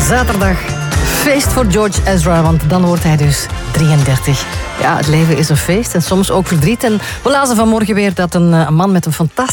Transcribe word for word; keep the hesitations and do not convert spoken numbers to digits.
zaterdag. Feest voor George Ezra, want dan wordt hij dus drieëndertig. Ja, het leven is een feest en soms ook verdriet. En we lazen vanmorgen weer dat een, een man met een fantastische